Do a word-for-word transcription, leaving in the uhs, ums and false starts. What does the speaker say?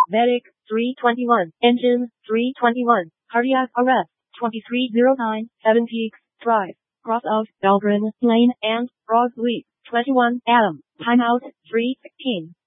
Medic, three twenty-one. Engine, three twenty-one. Cardiac arrest, twenty-three oh nine. Seven Peaks Drive. Cross of Dahlgren Lane and Broadleaf, twenty-one. Adam. Timeout, three sixteen.